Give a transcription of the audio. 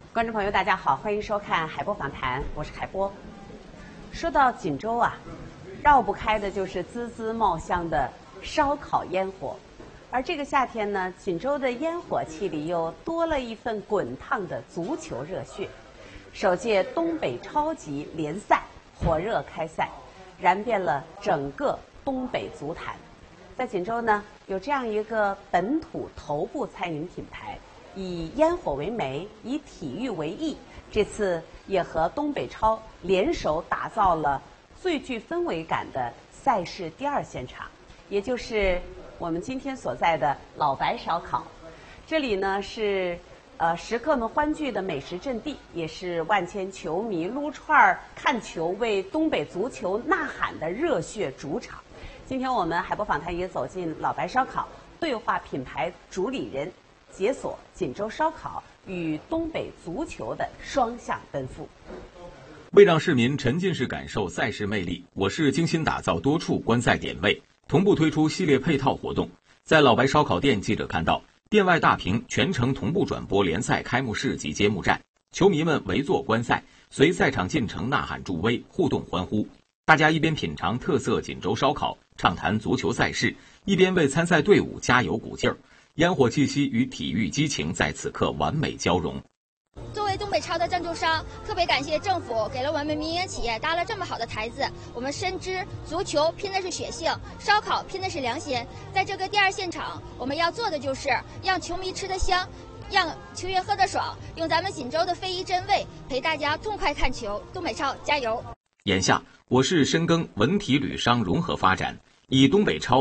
观众朋友，大家好，欢迎收看海波访谈，我是海波。说到锦州啊，绕不开的就是滋滋冒香的烧烤烟火。而这个夏天呢，锦州的烟火气里又多了一份滚烫的足球热血。首届东北超级联赛火热开赛，燃遍了整个东北足坛。在锦州呢，有这样一个本土头部餐饮品牌，以烟火为媒，以体育为艺，这次也和东北超联手打造了最具氛围感的赛事第二现场，也就是我们今天所在的老白烧烤。这里呢是食客们欢聚的美食阵地，也是万千球迷撸串儿看球、为东北足球呐喊的热血主场。今天我们海波访谈也走进老白烧烤，对话品牌主理人，解锁锦州烧烤与东北足球的双向奔赴。 为让市民沉浸式感受赛事魅力，我市精心打造多处观赛点位，同步推出系列配套活动。在老白烧烤店，记者看到店外大屏全程同步转播联赛开幕式及揭幕战，球迷们围坐观赛，随赛场进程呐喊助威，互动欢呼。大家一边品尝特色锦州烧烤，畅谈足球赛事，一边为参赛队伍加油鼓劲儿。烟火气息与体育激情在此刻完美交融。 作为东北超的赞助商，特别感谢政府给了我们民营企业搭了这么好的台子。我们深知足球拼的是血性，烧烤拼的是良心。在这个第二现场，我们要做的就是让球迷吃得香，让球员喝得爽，用咱们锦州的非遗真味陪大家痛快看球。东北超加油！ 眼下，我市深耕文体旅商融合发展，以东北超